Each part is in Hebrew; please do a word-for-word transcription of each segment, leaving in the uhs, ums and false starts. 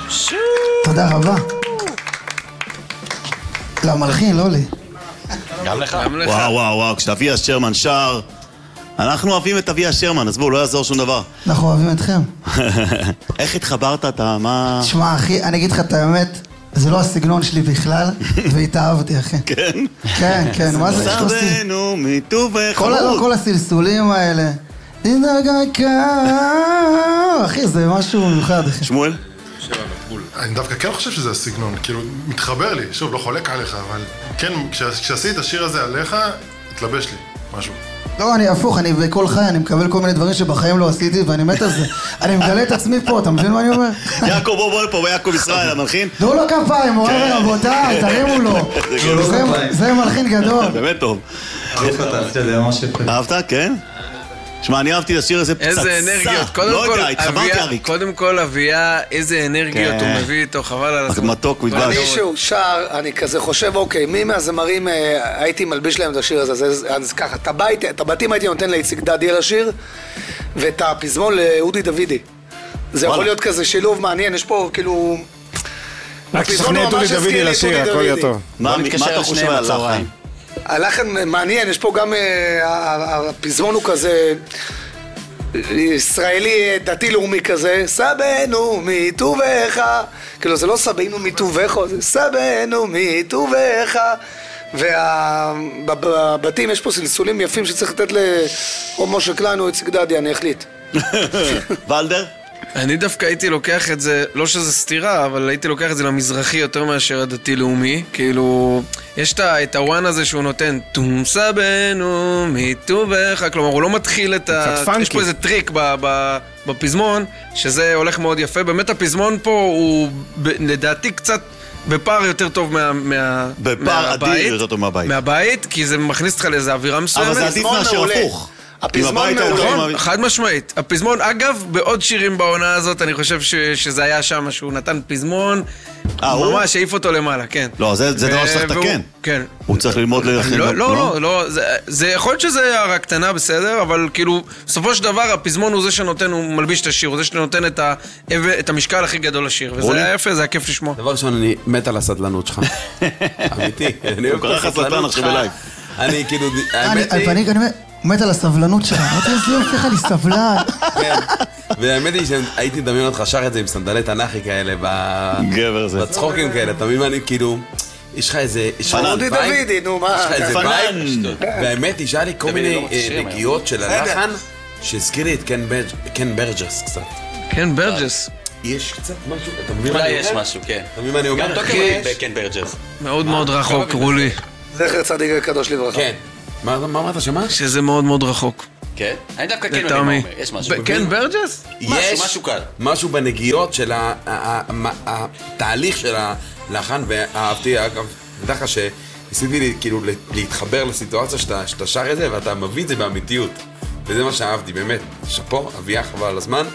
תודה רבה. למלחין, לא לי. גם לך. וואו וואו וואו, כשאביה שרמן שר, אנחנו אוהבים את אביה שרמן, אז בואו, לא יעזור שום דבר. אנחנו אוהבים אתכם. איך התחברת, אתה, מה... תשמע אחי, אני אגיד לך את האמת, זה לא הסגנון שלי בכלל, והתאהבתי אחי. כן? כן, כן, מה זה? סבנו מטובך. כל הסלסולים האלה. אחי, זה משהו מיוחד אחי. שמואל? אני דווקא כן חושב שזה הסגנון, כאילו, מתחבר לי, שוב, לא חולק עליך, אבל כן, כשעשיתי את השיר הזה עליך, התלבש לי משהו. לא, אני הפוך, אני בכל חי, אני מקבל כל מיני דברים שבחיים לא עשיתי, ואני מת על זה. אני מגלה את עצמי פה, אתה מבין מה אני אומר? יעקב, בוא בוא פה, יעקב ישראל, המלחין. תנו לו כפיים, מורה רבותיי, תרימו לו. זה מלחין גדול. באמת טוב. אהבת, כן? שמע, אני אהבתי את השיר הזה פצצה. איזה אנרגיות, קודם לא כל, יודע, התחברתי אריק. קודם כל אביה, איזה אנרגיות הוא מביא איתו, חבל על הזמן. מתוק ודבש. מישהו שר, אני כזה חושב, אוקיי, מי מהזמרים הייתי מלביש להם את השיר הזה? אז ככה, את הבתים הייתי נותן לאיציק דדי על השיר, ואת הפזמון לאודי דוידי. זה יכול להיות כזה שילוב מעניין, יש פה כאילו... רק תשכנע את אודי דוידי לשיר, הכל יהיה טוב. מה אתה חושב על הלחן? הלחן מעניין, יש פה גם, הפזמון הוא כזה ישראלי דתי לאומי כזה, סבנו מטובך, כאילו זה לא סבנו מטובך, זה סבנו מטובך, ובבתים יש פה סלסולים יפים שצריך לתת או משה קליין או איציק דדי, אני החליט. ולדר? אני דווקא הייתי לוקח את זה, לא שזה סתירה, אבל הייתי לוקח את זה למזרחי יותר מאשר הדתי-לאומי. כאילו, יש את הוואן הזה שהוא נותן תום סבנו מטובך, כלומר הוא לא מתחיל את ה... יש פה איזה טריק בפזמון, שזה הולך מאוד יפה. באמת הפזמון פה הוא לדעתי קצת בפער יותר טוב מהבית. בפער אדיר יותר טוב מהבית. מהבית, כי זה מכניס אותך לאיזה אווירה מסוימת. אבל זה עדיף מאשר הפוך. הפזמון מעולה. חד משמעית. הפזמון, אגב, בעוד שירים בעונה הזאת, אני חושב שזה היה שם, שהוא נתן פזמון, ממש העיף אותו למעלה, כן. לא, זה דבר שצריך לתקן. כן. הוא צריך ללמוד ללחן. לא, לא, לא, זה יכול להיות שזה הערה קטנה, בסדר, אבל כאילו, בסופו של דבר, הפזמון הוא זה שנותן, הוא מלביש את השיר, הוא זה שנותן את המשקל הכי גדול לשיר, וזה היה יפה, זה היה כיף לשמוע. דבר ראשון, אני מת על הסדלנות שלך. אמיתי. הוא קרא לך סדלן עכשיו בלייב. אני כאילו, האמת היא... הוא מת על הסבלנות שלך, אמרתי איזה יופי לך לי סבלן. כן, והאמת היא שהייתי מדמיין אותך שר את זה עם סנדלי תנכי כאלה בצחוקים כאלה, אתה מבין מה אני כאילו, יש לך איזה... אודי דוידי, נו מה? יש לך איזה וייב, והאמת היא שהיה לי כל מיני נגיעות של הלחן שהזכיר לי את קן ברג'ס קצת. קן ברג'ס? יש קצת משהו, אתה מבין מה אני אומר? אולי יש משהו, כן. אתה מבין מה אני אומר? גם תוקעים בקן ברג'ס. מאוד מאוד רחוק, רולי. זכר צדיק וקדוש לברכה. כן. מה אמרת, שמה? שזה מאוד מאוד רחוק. כן? אני דווקא כן מבין מה אומר, יש משהו. כן, ברג'ס? משהו, משהו קל. משהו בנגיעות של התהליך של הלחן, ואהבתי, אגב, דווקא שניסיתי כאילו להתחבר לסיטואציה שאתה שר את זה, ואתה מביא את זה באמיתיות. וזה מה שאהבתי, באמת. שפו, אביה חבל על הזמן.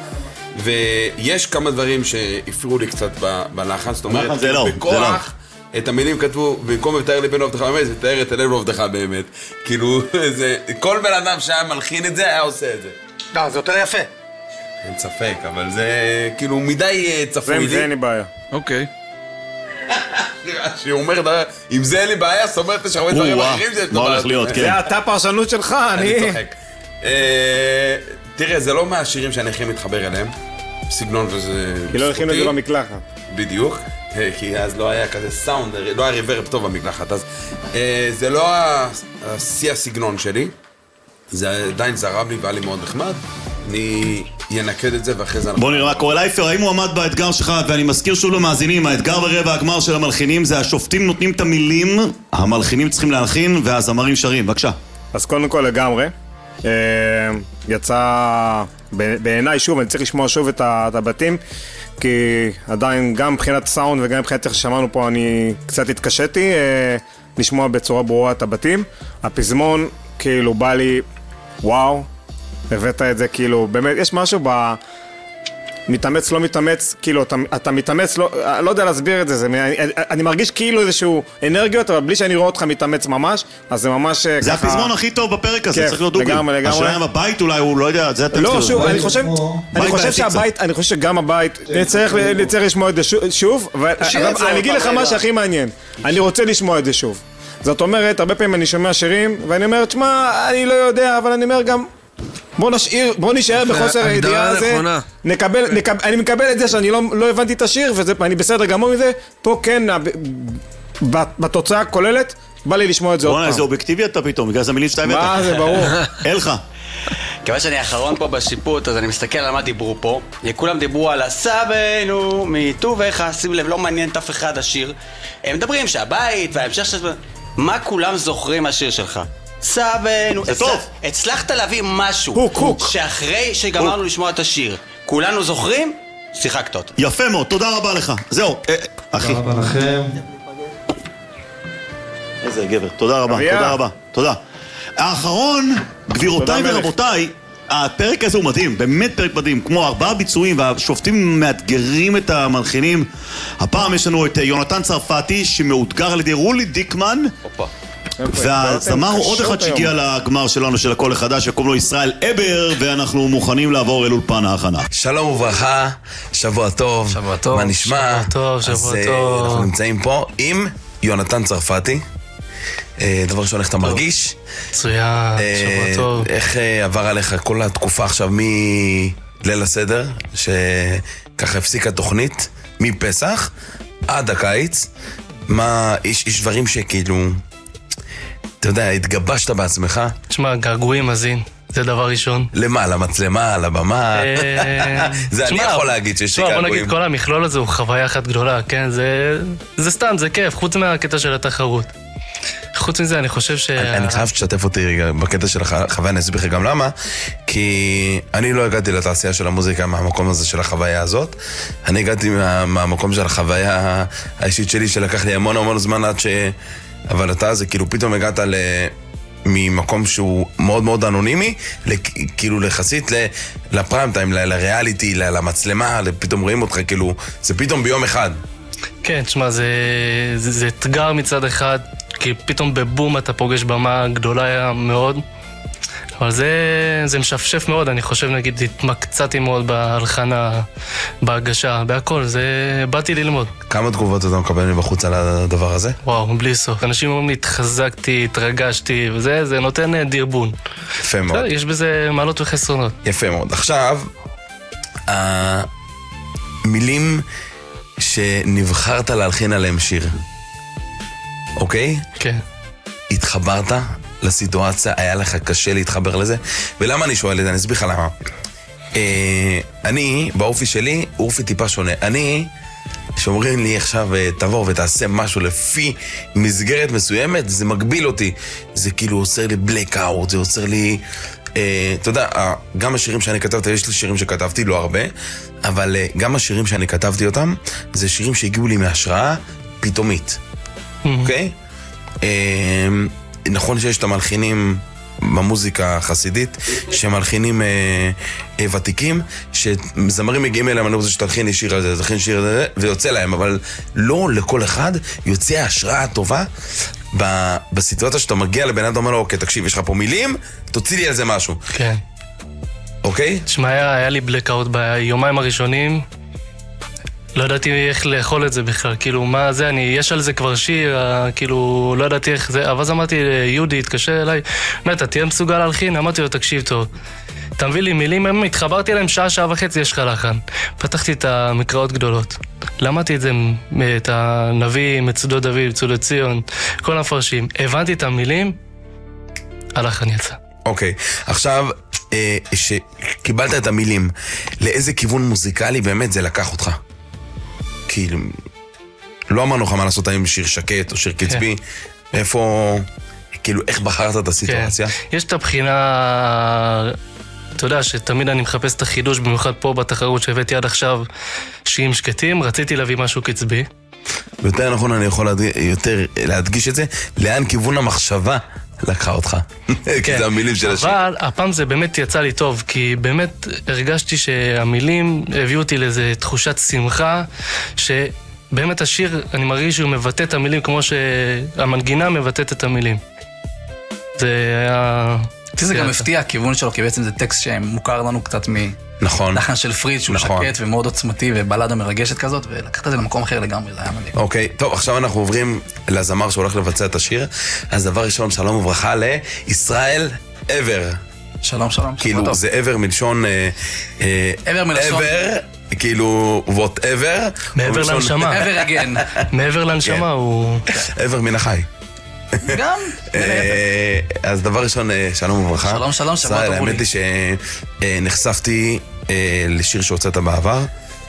ויש כמה דברים שהפריעו לי קצת בלחן, זאת אומרת, בכוח... את המילים כתבו, במקום לתאר לבן עובדך באמת, זה תאר את הלב עובדך באמת. כאילו, זה, כל בן אדם שהיה מלחין את זה, היה עושה את זה. לא, זה יותר יפה. אין ספק, אבל זה כאילו מדי צפוי לי. זה אין לי בעיה. אוקיי. שהוא אומר, אם זה אין לי בעיה, זאת אומרת שהרבה דברים אחרים זה... מה הולך להיות, כן. זה אתה פרשנות שלך, אני... אני צוחק. תראה, זה לא מהשירים שאני הכי מתחבר אליהם. סגנון וזה... כי לא הכינו את זה במקלחת. בדיוק. כי אז לא היה כזה סאונד, לא היה ריברב טוב במקלחת, אז זה לא השיא הסגנון שלי, זה עדיין זרם לי והיה לי מאוד נחמד, אני ינקד את זה ואחרי זה... בוא נראה מה קורה. לייפר, האם הוא עמד באתגר שלך, ואני מזכיר שוב למאזינים, האתגר ברבע הגמר של המלחינים זה השופטים נותנים את המילים, המלחינים צריכים להלחין והזמרים שרים, בבקשה. אז קודם כל לגמרי, יצא בעיניי שוב, אני צריך לשמוע שוב את הבתים, כי עדיין גם מבחינת סאונד וגם מבחינת איך ששמענו פה אני קצת התקשיתי אה, לשמוע בצורה ברורה את הבתים. הפזמון כאילו בא לי וואו, הבאת את זה כאילו באמת, יש משהו ב... מתאמץ, לא מתאמץ, כאילו, אתה, אתה מתאמץ, לא, לא יודע להסביר את זה, זה אני, אני מרגיש כאילו איזשהו אנרגיות, אבל בלי שאני רואה אותך מתאמץ ממש, אז זה ממש זה ככה... הפזמון הכי טוב בפרק הזה, כיף, צריך להיות דוגרי. לגמרי, לגמרי. השאלה עם הבית אולי, הוא לא יודע, זה אתם... לא, שוב, אני חושב, אני חושב שהבית, אני חושב שגם הבית, צריך לשמוע את זה שוב, ואני אגיד לך מה שהכי מעניין, אני רוצה לשמוע את זה שוב. זאת אומרת, הרבה פעמים אני שומע שירים, ואני אומר, תשמע, אני לא יודע, אבל אני אומר גם, בוא נשאיר, בוא נשאר בחוסר הידיעה הזה, נקבל, נקבל, אני מקבל את זה שאני לא, לא הבנתי את השיר, ואני בסדר גמור מזה, פה כן, בתוצאה הכוללת, בא לי לשמוע את זה עוד פעם. בוא'נה, זה אובייקטיבי אתה פתאום, בגלל זה המילים שאתה הבאת. מה, זה ברור. אלך. כיוון שאני האחרון פה בשיפוט, אז אני מסתכל על מה דיברו פה. כולם דיברו על הסבנו, מטובך, שים לב, לא מעניין את אף אחד השיר. הם מדברים שהבית וההמשך של... מה כולם זוכרים מהשיר שלך? סבנו... זה טוב. הצלחת להביא משהו. הוק, הוק. שאחרי שגמרנו לשמוע את השיר, כולנו זוכרים? שיחקת אותו. יפה מאוד, תודה רבה לך. זהו, אחי. תודה רבה לכם. איזה גבר, תודה רבה, תודה רבה, תודה. האחרון, גבירותיי ורבותיי, הפרק הזה הוא מדהים, באמת פרק מדהים, כמו ארבעה ביצועים והשופטים מאתגרים את המלחינים. הפעם יש לנו את יונתן צרפתי שמאותגר על ידי רולי דיקמן, והזמר הוא עוד אחד שהגיע לגמר שלנו של הקול החדש, שקוראים לו ישראל אבר, ואנחנו מוכנים לעבור אל אולפן ההכנה. שלום וברכה, שבוע טוב. שבוע טוב. מה נשמע? שבוע טוב, שבוע אז, טוב. אנחנו נמצאים פה עם יונתן צרפתי. דבר ראשון, איך אתה מרגיש? מצוין, שבוע טוב. איך עבר עליך כל התקופה עכשיו מליל הסדר, שככה הפסיקה תוכנית, מפסח עד הקיץ? מה, יש, יש דברים שכאילו, אתה יודע, התגבשת בעצמך? תשמע, געגועים מזין, זה דבר ראשון. למה? למצלמה, לבמה? זה אני יכול להגיד שיש לי געגועים. בוא נגיד, כל המכלול הזה הוא חוויה אחת גדולה, כן? זה סתם, זה כיף, חוץ מהקטע של התחרות. חוץ מזה, אני חושב ש... אני חייב שתשתף אותי רגע בקטע של החוויה, אני אסביר לך גם למה, כי אני לא הגעתי לתעשייה של המוזיקה מהמקום הזה של החוויה הזאת, אני הגעתי מהמקום של החוויה האישית שלי, שלקח לי המון המון זמן עד ש... אבל אתה זה כאילו פתאום הגעת ל... ממקום שהוא מאוד מאוד אנונימי, כאילו לחסית לפריים טיים, לריאליטי, למצלמה, פתאום רואים אותך, כאילו, זה פתאום ביום אחד. כן, תשמע, זה, זה, זה אתגר מצד אחד, כי פתאום בבום אתה פוגש במה גדולה מאוד, אבל זה, זה משפשף מאוד, אני חושב, נגיד, התמקצעתי מאוד בהלחנה, בהגשה, בהכל, זה... באתי ללמוד. כמה תגובות אתה מקבל מבחוץ על הדבר הזה? וואו, בלי סוף. אנשים אומרים לי, התחזקתי, התרגשתי, וזה, זה נותן דרבון. יפה מאוד. יש בזה מעלות וחסרונות. יפה מאוד. עכשיו, המילים שנבחרת להלחין עליהם שיר, אוקיי? כן. התחברת לסיטואציה, היה לך קשה להתחבר לזה? ולמה אני שואל את זה? אני אסביר לך למה. אה, אני, באופי שלי, הוא אופי טיפה שונה. אני, שאומרים לי עכשיו, תבוא ותעשה משהו לפי מסגרת מסוימת, זה מגביל אותי. זה כאילו עוצר לי בלייק-אוט, זה עוצר לי... אה, אתה יודע, גם השירים שאני כתבתי, יש לי שירים שכתבתי, לא הרבה, אבל אה, גם השירים שאני כתבתי אותם, זה שירים שהגיעו לי מהשראה פתאומית. אוקיי? אה, נכון שיש את המלחינים במוזיקה החסידית, שמלחינים אה, אה, ותיקים, שזמרים מגיעים אליהם, אני רוצה שתלחין לי שיר הזה, תלחין שיר הזה, ויוצא להם, אבל לא לכל אחד יוצא ההשראה הטובה ב- בסיטואציה שאתה מגיע לבן אדם, אומר לו, אוקיי, תקשיב, יש לך פה מילים, תוציא לי על זה משהו. כן. אוקיי? תשמע, היה, היה לי בלקאוט ביומיים הראשונים, לא ידעתי איך לאכול את זה בכלל, כאילו, מה זה, אני, יש על זה כבר שיר, כאילו, לא ידעתי איך זה, אבל אז אמרתי, יהודי, התקשר אליי, נטע, תהיה מסוגל להלחין? אמרתי לו, תקשיב טוב, תביא לי מילים, התחברתי אליהם שעה, שעה וחצי, יש לך לחן. פתחתי את המקראות גדולות, למדתי את זה, את הנביא, מצודות דוד, מצודות ציון, כל המפרשים, הבנתי את המילים, הלחן יצא. אוקיי, עכשיו, אה, שקיבלת את המילים, לאיזה כיוון מוזיקלי באמת זה לקח אותך? כאילו, לא אמרנו לך מה לעשות עם שיר שקט או שיר קצבי, כן. איפה, כאילו, איך בחרת את הסיטואציה? כן. יש את הבחינה, אתה יודע, שתמיד אני מחפש את החידוש, במיוחד פה בתחרות שהבאתי עד עכשיו, שירים שקטים, רציתי להביא משהו קצבי. יותר נכון, אני יכול להדג... יותר להדגיש את זה, לאן כיוון המחשבה לקחה אותך. כי זה המילים של השיר. אבל הפעם זה באמת יצא לי טוב, כי באמת הרגשתי שהמילים הביאו אותי לאיזו תחושת שמחה, שבאמת השיר, אני מרגיש שהוא מבטא את המילים כמו שהמנגינה מבטאת את המילים. זה היה... זה גם הפתיע הכיוון שלו, כי בעצם זה טקסט שמוכר לנו קצת מ... נכון. לחן של פריד, שהוא נכון. שקט ומאוד עוצמתי ובלדה מרגשת כזאת, ולקחת את זה למקום אחר לגמרי, זה היה מדהים. אוקיי, טוב, עכשיו אנחנו עוברים לזמר שהולך לבצע את השיר. אז דבר ראשון, שלום וברכה לישראל עבר. שלום, שלום. כאילו, זה עבר מלשון... עבר מלשון... עבר, כאילו, whatever. מעבר לנשמה. עבר הגן. מעבר לנשמה הוא... עבר מן החי. גם. אז דבר ראשון, שלום וברכה. שלום, שלום, שבוע טוב. האמת היא שנחשפתי לשיר שהוצאת בעבר,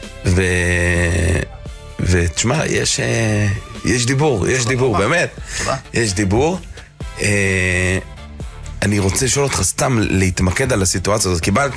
ותשמע, יש דיבור, יש דיבור, באמת. יש דיבור. אני רוצה לשאול אותך סתם להתמקד על הסיטואציה הזאת. קיבלת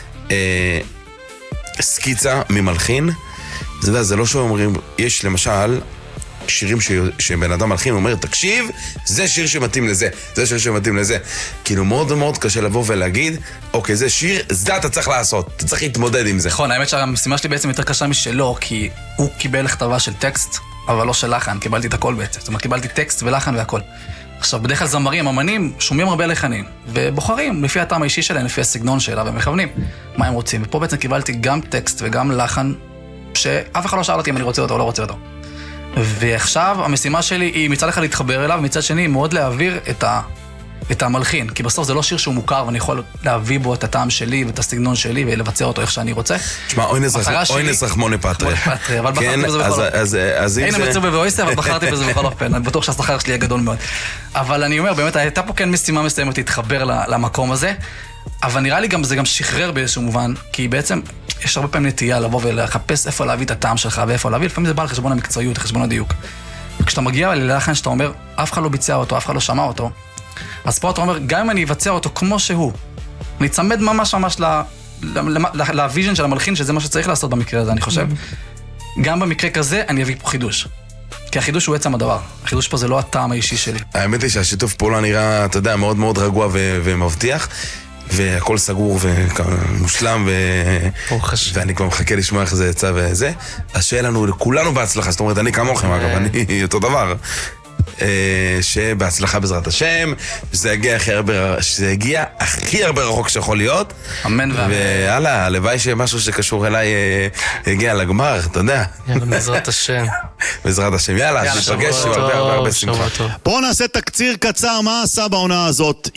סקיצה ממלחין, זה לא שאומרים, יש למשל... שירים ש... שבן אדם מלחין, הוא אומר, תקשיב, זה שיר שמתאים לזה, זה שיר שמתאים לזה. כאילו מאוד מאוד קשה לבוא ולהגיד, אוקיי, זה שיר, זה אתה צריך לעשות, אתה צריך להתמודד עם זה. נכון, האמת שהמשימה שלי בעצם יותר קשה משלו, כי הוא קיבל לכתבה של טקסט, אבל לא של לחן, קיבלתי את הכל בעצם. זאת אומרת, קיבלתי טקסט ולחן והכל. עכשיו, בדרך כלל זמרים, אמנים, שומעים הרבה לחנים, ובוחרים לפי הטעם האישי שלהם, לפי הסגנון שלה, ומכוונים מה הם רוצים. ופה בעצם קיבלתי גם טקסט וגם לחן, שאף אחד לא שאל אותי אם אני רוצה אותו או לא רוצה אותו. ועכשיו המשימה שלי היא מצד אחד להתחבר אליו, מצד שני מאוד להעביר את, ה, את המלחין, כי בסוף זה לא שיר שהוא מוכר ואני יכול להביא בו את הטעם שלי ואת הסגנון שלי ולבצע אותו איך שאני רוצה. תשמע, אוי נזרח מונה פטרי. אבל בחרתי בזה בכל אופן. אין מצוא בבויסר, אבל בחרתי בזה בכל אופן. אני בטוח שהשכר שלי יהיה גדול מאוד. אבל אני אומר, באמת, הייתה פה כן משימה מסוימת להתחבר למקום הזה, אבל נראה לי גם, זה גם שחרר באיזשהו מובן, כי בעצם יש הרבה פעמים נטייה לבוא ולחפש איפה להביא את הטעם שלך ואיפה להביא, לפעמים זה בא על חשבון המקצועיות, חשבון הדיוק. וכשאתה מגיע ללחן שאתה אומר, אף אחד לא ביצע אותו, אף אחד לא שמע אותו, אז פה אתה אומר, גם אם אני אבצע אותו כמו שהוא, אני אצמד ממש ממש לוויז'ן של המלחין, שזה מה שצריך לעשות במקרה הזה, אני חושב. גם במקרה כזה, אני אביא פה חידוש. כי החידוש הוא עצם הדבר. החידוש פה זה לא הטעם האישי שלי. האמת היא שהשיתוף פעולה נראה, אתה יודע, מאוד מאוד רגוע ומבטיח. והכל סגור ומושלם ו... ואני כבר מחכה לשמוע איך זה יצא וזה. אז שיהיה לנו לכולנו בהצלחה, זאת אומרת, אני כמוכם אגב, אני אותו דבר. שבהצלחה בעזרת השם, שזה יגיע הכי הרבה, שזה יגיע הכי הרבה רחוק שיכול להיות. אמן ואמן. ויאללה, הלוואי שמשהו שקשור אליי יגיע לגמר, אתה יודע. יאללה, בעזרת השם. בעזרת השם, יאללה, נתפגש הרבה הרבה הרבה שמחה. בואו נעשה תקציר קצר מה עשה בעונה הזאת